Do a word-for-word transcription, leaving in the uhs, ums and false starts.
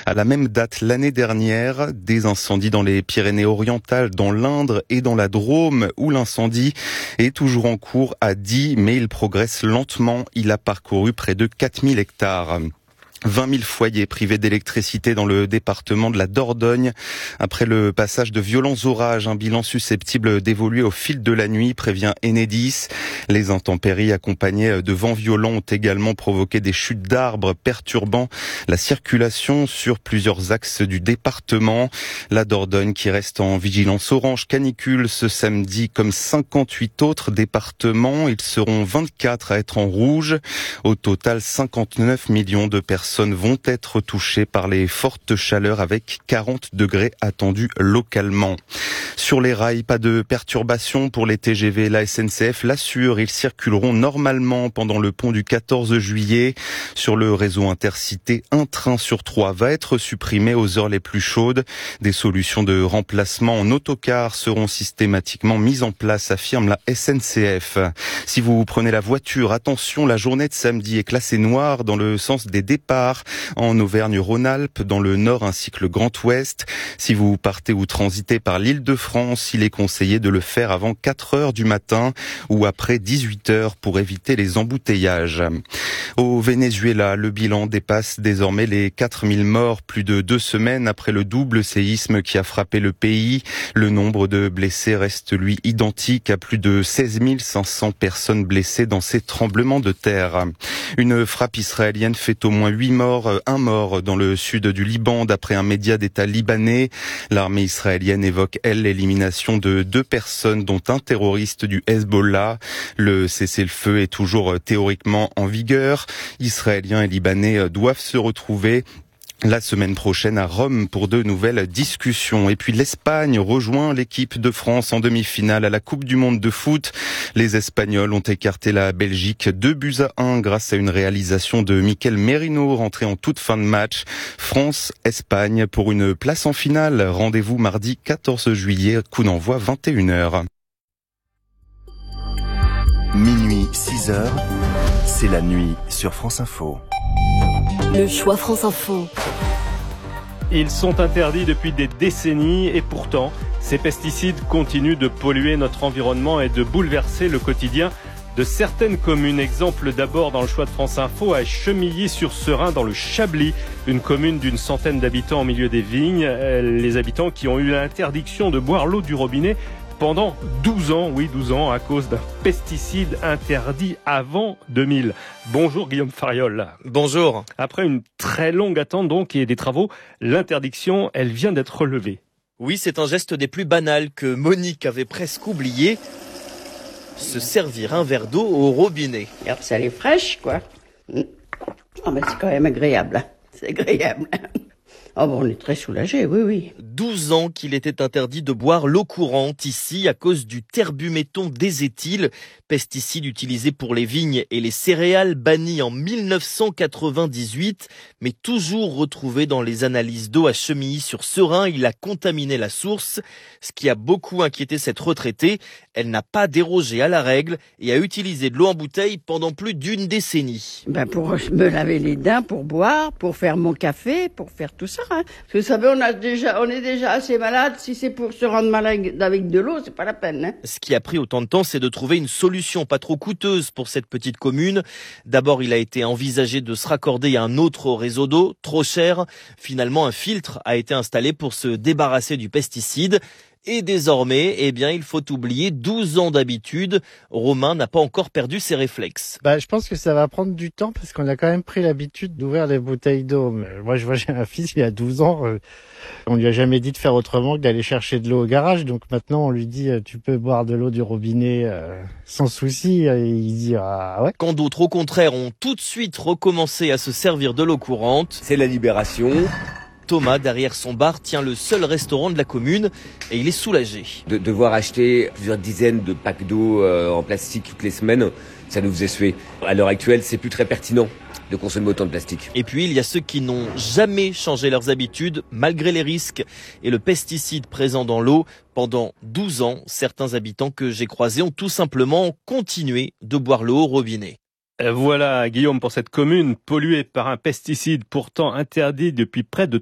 À la même date l'année dernière, des incendies dans les Pyrénées-Orientales, dans l'Indre et dans la Drôme, où l'incendie est toujours en cours à Die, mais il progresse lentement. Il a parcouru près de quatre mille hectares. vingt mille foyers privés d'électricité dans le département de la Dordogne. Après le passage de violents orages, un bilan susceptible d'évoluer au fil de la nuit, prévient Enedis. Les intempéries accompagnées de vents violents ont également provoqué des chutes d'arbres perturbant la circulation sur plusieurs axes du département. La Dordogne qui reste en vigilance orange canicule ce samedi comme cinquante-huit autres départements. Ils seront vingt-quatre à être en rouge. Au total, cinquante-neuf millions de personnes vont être touchées par les fortes chaleurs avec quarante degrés attendus localement. Sur les rails, pas de perturbations pour les T G V. La S N C F l'assure, ils circuleront normalement pendant le pont du quatorze juillet. Sur le réseau Intercité, un train sur trois va être supprimé aux heures les plus chaudes. Des solutions de remplacement en autocar seront systématiquement mises en place, affirme la S N C F. Si vous prenez la voiture, attention, la journée de samedi est classée noire dans le sens des départs en Auvergne-Rhône-Alpes, dans le Nord ainsi que le Grand Ouest. Si vous partez ou transitez par l'Île-de-France, il est conseillé de le faire avant quatre heures du matin ou après dix-huit heures pour éviter les embouteillages. Au Venezuela, le bilan dépasse désormais les quatre mille morts, plus de deux semaines après le double séisme qui a frappé le pays. Le nombre de blessés reste lui identique à plus de seize mille cinq cents personnes blessées dans ces tremblements de terre. Une frappe israélienne fait au moins huit morts, un mort dans le sud du Liban d'après un média d'État libanais. L'armée israélienne évoque, elle, l'élimination de deux personnes dont un terroriste du Hezbollah. Le cessez-le-feu est toujours théoriquement en vigueur. Israéliens et Libanais doivent se retrouver la semaine prochaine à Rome pour de nouvelles discussions. Et puis l'Espagne rejoint l'équipe de France en demi-finale à la Coupe du Monde de foot. Les Espagnols ont écarté la Belgique deux buts à un grâce à une réalisation de Mikel Merino rentré en toute fin de match. France-Espagne pour une place en finale. Rendez-vous mardi quatorze juillet, coup d'envoi vingt et une heures. Minuit, six heures, c'est la nuit sur France Info. Le choix France Info. Ils sont interdits depuis des décennies et pourtant, ces pesticides continuent de polluer notre environnement et de bouleverser le quotidien de certaines communes. Exemple d'abord dans le choix de France Info à Chemilly-sur-Serein dans le Chablis, une commune d'une centaine d'habitants au milieu des vignes. Les habitants qui ont eu l'interdiction de boire l'eau du robinet pendant douze ans, oui douze ans, à cause d'un pesticide interdit avant deux mille. Bonjour Guillaume Fariol. Bonjour. Après une très longue attente donc et des travaux, l'interdiction, elle vient d'être relevée. Oui, c'est un geste des plus banals que Monique avait presque oublié. Se servir un verre d'eau au robinet. Et hop, ça elle est fraîche, quoi. Ah, mais c'est quand même agréable. C'est agréable. Oh bon, on est très soulagés, oui, oui. douze ans qu'il était interdit de boire l'eau courante ici à cause du terbuméthon déséthyle, pesticide utilisé pour les vignes et les céréales, banni en mille neuf cent quatre-vingt-dix-huit, mais toujours retrouvé dans les analyses d'eau à Chemilly-sur-Serein. Il a contaminé la source, ce qui a beaucoup inquiété cette retraitée. Elle n'a pas dérogé à la règle et a utilisé de l'eau en bouteille pendant plus d'une décennie. Ben pour me laver les dents, pour boire, pour faire mon café, pour faire tout ça. Hein. Parce que vous savez, on, a déjà, on est déjà assez malade. Si c'est pour se rendre malade avec de l'eau, c'est pas la peine. Hein. Ce qui a pris autant de temps, c'est de trouver une solution pas trop coûteuse pour cette petite commune. D'abord, il a été envisagé de se raccorder à un autre réseau d'eau, trop cher. Finalement, un filtre a été installé pour se débarrasser du pesticide. Et désormais, eh bien, il faut oublier douze ans d'habitude. Romain n'a pas encore perdu ses réflexes. Bah, je pense que ça va prendre du temps parce qu'on a quand même pris l'habitude d'ouvrir les bouteilles d'eau. Moi, je vois, j'ai un fils, il a douze ans. Euh, on lui a jamais dit de faire autrement que d'aller chercher de l'eau au garage. Donc maintenant, on lui dit, tu peux boire de l'eau du robinet euh, sans souci. Et il dit, ah ouais. Quand d'autres, au contraire, ont tout de suite recommencé à se servir de l'eau courante. C'est la libération. Thomas, derrière son bar, tient le seul restaurant de la commune et il est soulagé. De devoir acheter plusieurs dizaines de packs d'eau euh, en plastique toutes les semaines, ça nous faisait suer. À l'heure actuelle, c'est plus très pertinent de consommer autant de plastique. Et puis, il y a ceux qui n'ont jamais changé leurs habitudes, malgré les risques et le pesticide présent dans l'eau. Pendant douze ans, certains habitants que j'ai croisés ont tout simplement continué de boire l'eau au robinet. Voilà, Guillaume, pour cette commune polluée par un pesticide pourtant interdit depuis près de